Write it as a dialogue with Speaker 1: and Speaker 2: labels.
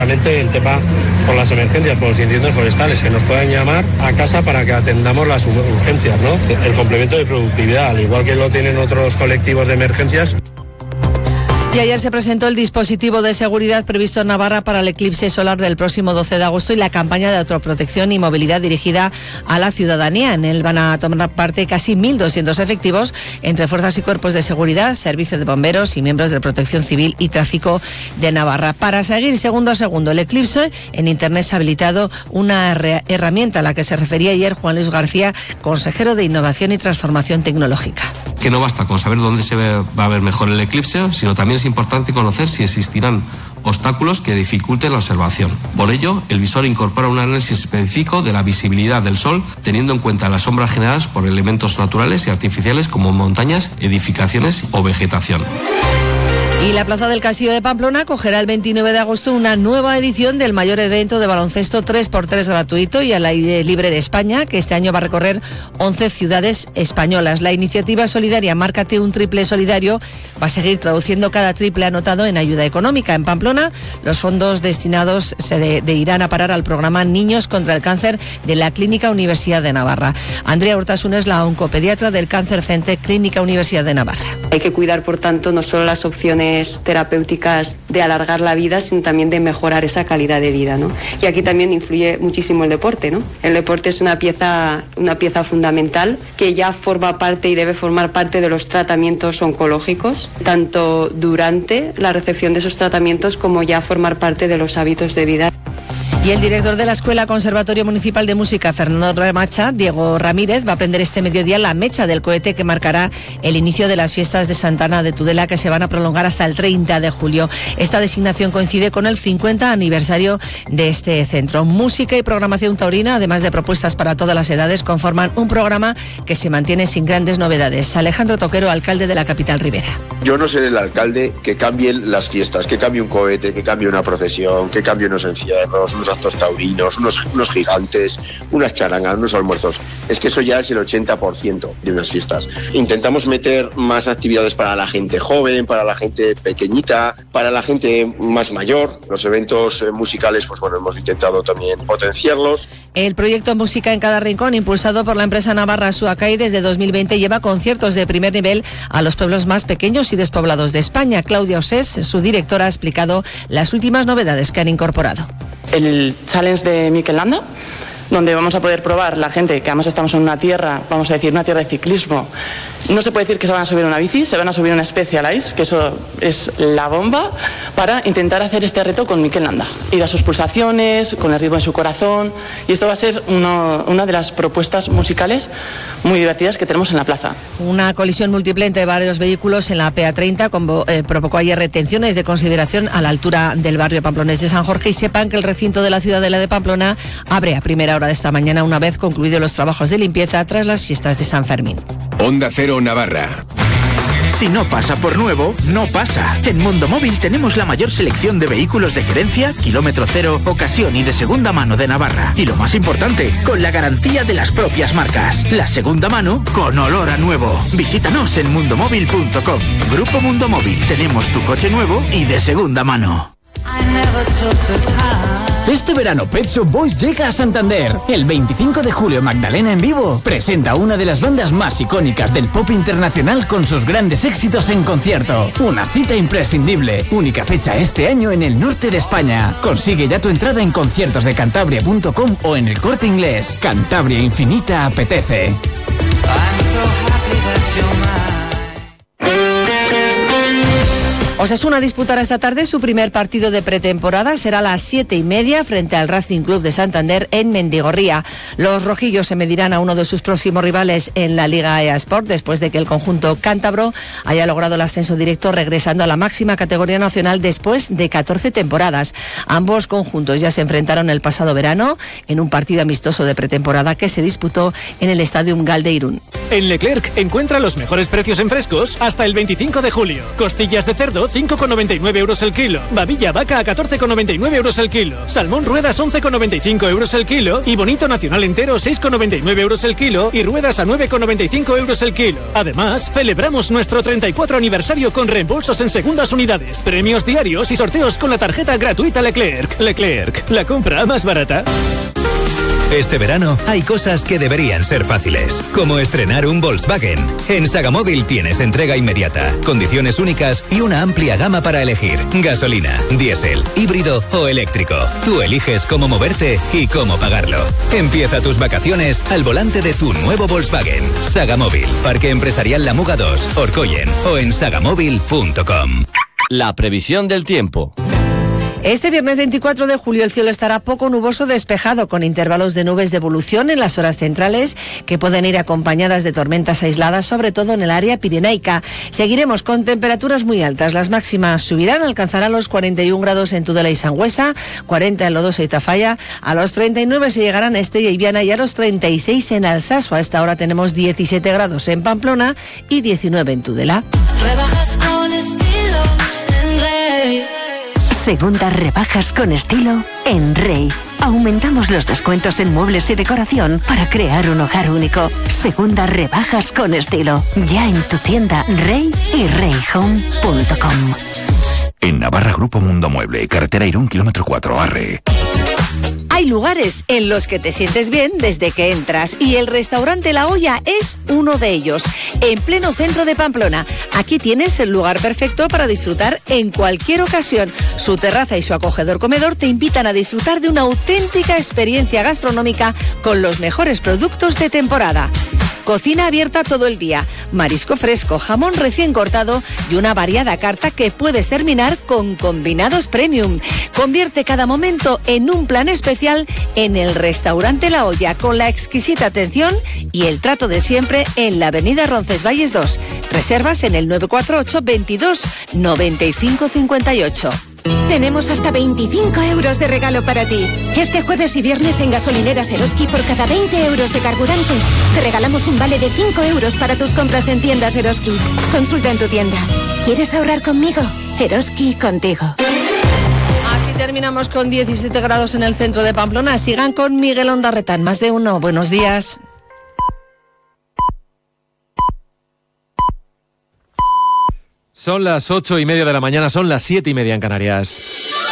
Speaker 1: El tema por las emergencias, por los incendios forestales, que nos puedan llamar a casa para que atendamos las urgencias, ¿no? El complemento de productividad, al igual que lo tienen otros colectivos de emergencias.
Speaker 2: Y ayer se presentó el dispositivo de seguridad previsto en Navarra para el eclipse solar del próximo 12 de agosto y la campaña de autoprotección y movilidad dirigida a la ciudadanía. En él van a tomar parte casi 1.200 efectivos entre fuerzas y cuerpos de seguridad, servicio de bomberos y miembros de Protección Civil y Tráfico de Navarra. Para seguir segundo a segundo el eclipse, en Internet se ha habilitado una herramienta a la que se refería ayer Juan Luis García, consejero de Innovación y Transformación Tecnológica.
Speaker 3: Que no basta con saber dónde va a ver mejor el eclipse, sino también es importante conocer si existirán obstáculos que dificulten la observación. Por ello, el visor incorpora un análisis específico de la visibilidad del Sol, teniendo en cuenta las sombras generadas por elementos naturales y artificiales como montañas, edificaciones o vegetación.
Speaker 2: Y la Plaza del Castillo de Pamplona acogerá el 29 de agosto una nueva edición del mayor evento de baloncesto 3x3 gratuito y al aire libre de España, que este año va a recorrer 11 ciudades españolas. La iniciativa solidaria Márcate un triple solidario va a seguir traduciendo cada triple anotado en ayuda económica. En Pamplona, los fondos destinados se irán a parar al programa Niños contra el Cáncer de la Clínica Universidad de Navarra. Andrea Urtasun es la oncopediatra del Cáncer Center Clínica Universidad de Navarra.
Speaker 4: Hay que cuidar, por tanto, no solo las opciones terapéuticas de alargar la vida, sino también de mejorar esa calidad de vida, ¿no? Y aquí también influye muchísimo el deporte, ¿no? El deporte es una pieza fundamental que ya forma parte y debe formar parte de los tratamientos oncológicos, tanto durante la recepción de esos tratamientos como ya formar parte de los hábitos de vida.
Speaker 2: Y el director de la Escuela Conservatorio Municipal de Música, Fernando Remacha, Diego Ramírez, va a prender este mediodía la mecha del cohete que marcará el inicio de las fiestas de Santa Ana de Tudela, que se van a prolongar hasta el 30 de julio. Esta designación coincide con el 50 aniversario de este centro. Música y programación taurina, además de propuestas para todas las edades, conforman un programa que se mantiene sin grandes novedades. Alejandro Toquero, alcalde de la capital ribera.
Speaker 5: Yo no seré el alcalde que cambie las fiestas, que cambie un cohete, que cambie una procesión, que cambie unos encierros, unos actos taurinos, unos gigantes, unas charangas, unos almuerzos. Es que eso ya es el 80% de unas fiestas. Intentamos meter más actividades para la gente joven, para la gente pequeñita, para la gente más mayor. Los eventos musicales, pues bueno, hemos intentado también potenciarlos.
Speaker 2: El proyecto Música en cada rincón, impulsado por la empresa navarra Suacay desde 2020, lleva conciertos de primer nivel a los pueblos más pequeños y despoblados de España. Claudia Osés, su directora, ha explicado las últimas novedades que han incorporado.
Speaker 6: El challenge de Mikel Landa, donde vamos a poder probar la gente, que además estamos en una tierra, vamos a decir, una tierra de ciclismo. No se puede decir que se van a subir una bici, se van a subir una Specialized, que eso es la bomba, para intentar hacer este reto con Mikel Landa. Ir a sus pulsaciones, con el ritmo de su corazón, y esto va a ser una de las propuestas musicales muy divertidas que tenemos en la plaza.
Speaker 2: Una colisión múltiple entre varios vehículos en la PA30 provocó ayer retenciones de consideración a la altura del barrio pamplonés de San Jorge, y sepan que el recinto de la Ciudadela de Pamplona abre a primera hora de esta mañana, una vez concluidos los trabajos de limpieza tras las fiestas de San Fermín.
Speaker 7: Onda Cero Navarra.
Speaker 8: Si no pasa por nuevo, no pasa. En Mundo Móvil tenemos la mayor selección de vehículos de gerencia, kilómetro cero, ocasión y de segunda mano de Navarra. Y lo más importante, con la garantía de las propias marcas. La segunda mano con olor a nuevo. Visítanos en mundomóvil.com. Grupo Mundo Móvil. Tenemos tu coche nuevo y de segunda mano.
Speaker 9: Este verano Pet Shop Boys llega a Santander. El 25 de julio Magdalena en Vivo presenta una de las bandas más icónicas del pop internacional con sus grandes éxitos en concierto. Una cita imprescindible. Única fecha este año en el norte de España. Consigue ya tu entrada en conciertosdecantabria.com o en el Corte Inglés. Cantabria Infinita apetece.
Speaker 2: Osasuna disputará esta tarde su primer partido de pretemporada. Será a las 7:30 frente al Racing Club de Santander en Mendigorría. Los rojillos se medirán a uno de sus próximos rivales en la Liga EA Sport, después de que el conjunto cántabro haya logrado el ascenso directo, regresando a la máxima categoría nacional después de 14 temporadas. Ambos conjuntos ya se enfrentaron el pasado verano en un partido amistoso de pretemporada que se disputó en el Stadium Gal de Irún.
Speaker 10: En Leclerc encuentra los mejores precios en frescos hasta el 25 de julio. Costillas de cerdo 5,99 euros el kilo. Babilla vaca a 14,99 euros el kilo. Salmón ruedas 11,95 euros el kilo. Y bonito nacional entero 6,99 euros el kilo. Y ruedas a 9,95 euros el kilo. Además, celebramos nuestro 34 aniversario con reembolsos en segundas unidades, premios diarios y sorteos con la tarjeta gratuita Leclerc. Leclerc, la compra más barata.
Speaker 11: Este verano hay cosas que deberían ser fáciles, como estrenar un Volkswagen. En Sagamóvil tienes entrega inmediata, condiciones únicas y una amplia gama para elegir. Gasolina, diésel, híbrido o eléctrico. Tú eliges cómo moverte y cómo pagarlo. Empieza tus vacaciones al volante de tu nuevo Volkswagen. Sagamóvil, Parque Empresarial La Muga 2, Orcoyen o en sagamóvil.com.
Speaker 12: La previsión del tiempo.
Speaker 2: Este viernes 24 de julio el cielo estará poco nuboso despejado, con intervalos de nubes de evolución en las horas centrales que pueden ir acompañadas de tormentas aisladas, sobre todo en el área pirenaica. Seguiremos con temperaturas muy altas. Las máximas subirán, alcanzarán los 41 grados en Tudela y Sangüesa, 40 en Lodosa y Tafalla, a los 39 se llegarán a Estella y Viana y a los 36 en Alsasu. A esta hora tenemos 17 grados en Pamplona y 19 en Tudela.
Speaker 13: Rebajas con estilo en Rey. Segundas rebajas con estilo en Rey. Aumentamos los descuentos en muebles y decoración para crear un hogar único. Segundas rebajas con estilo. Ya en tu tienda Rey y reyhome.com.
Speaker 14: En Navarra, Grupo Mundo Mueble, carretera Irún, kilómetro 4, Arre.
Speaker 2: Hay lugares en los que te sientes bien desde que entras y el restaurante La Olla es uno de ellos, en pleno centro de Pamplona. Aquí tienes el lugar perfecto para disfrutar en cualquier ocasión. Su terraza y su acogedor comedor te invitan a disfrutar de una auténtica experiencia gastronómica con los mejores productos de temporada. Cocina abierta todo el día, marisco fresco, jamón recién cortado y una variada carta que puedes terminar con combinados premium. Convierte cada momento en un plan especial en el restaurante La Olla, con la exquisita atención y el trato de siempre en la avenida Roncesvalles 2. Reservas en el 948 22 95 58.
Speaker 15: Tenemos hasta 25 euros de regalo para ti. Este jueves y viernes en gasolineras Eroski, por cada 20 euros de carburante, te regalamos un vale de 5 euros para tus compras en tiendas Eroski. Consulta en tu tienda. ¿Quieres ahorrar conmigo? Eroski contigo.
Speaker 2: Así terminamos con 17 grados en el centro de Pamplona. Sigan con Miguel Ondarretán. Más de uno. Buenos días.
Speaker 16: Son las 8:30 de la mañana, son las 7:30 en Canarias.